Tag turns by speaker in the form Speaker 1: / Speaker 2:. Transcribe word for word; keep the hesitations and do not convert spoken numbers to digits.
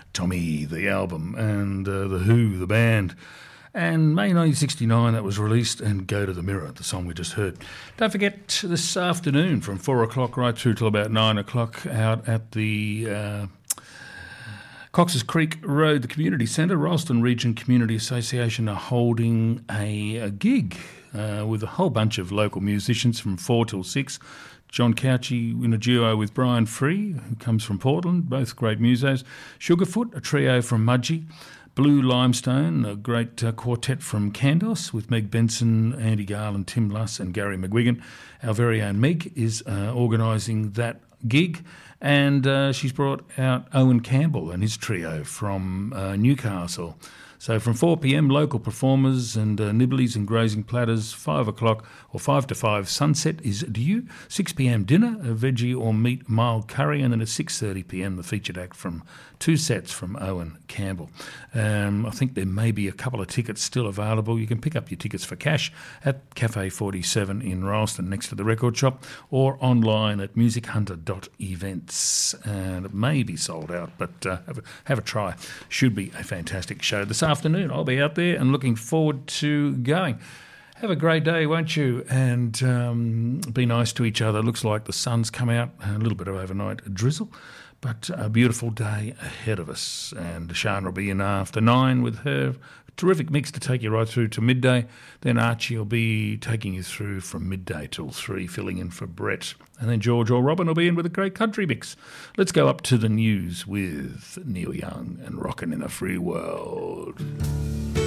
Speaker 1: Tommy, the album, and uh, The Who, the band. And May nineteen sixty-nine, that was released, and Go to the Mirror, the song we just heard. Don't forget, this afternoon from four o'clock right through till about nine o'clock out at the uh, Cox's Creek Road, the Community Centre, Ralston Region Community Association are holding a, a gig uh, with a whole bunch of local musicians from four till six. John Couchy in a duo with Brian Free, who comes from Portland, both great musos. Sugarfoot, a trio from Mudgee. Blue Limestone, a great uh, quartet from Candos with Meg Benson, Andy Garland, Tim Luss and Gary McGuigan. Our very own Meg is uh, organising that gig, and uh, she's brought out Owen Campbell and his trio from uh, Newcastle. So from four p.m, local performers and uh, nibblies and grazing platters. five o'clock or five to five, sunset is due. six p.m, dinner, a veggie or meat mild curry. And then at six thirty p.m, the featured act from two sets from Owen Campbell. Um, I think there may be a couple of tickets still available. You can pick up your tickets for cash at Cafe forty-seven in Ralston next to the record shop, or online at music hunter dot events. And it may be sold out, but uh, have, a, have a try. Should be a fantastic show this afternoon. I'll be out there and looking forward to going. Have a great day, won't you? And um, be nice to each other. Looks like the sun's come out, a little bit of overnight drizzle, but a beautiful day ahead of us. And Shana will be in after nine with her terrific mix to take you right through to midday. Then Archie will be taking you through from midday till three, filling in for Brett. And then George or Robin will be in with a great country mix. Let's go up to the news with Neil Young and Rockin' in a Free World.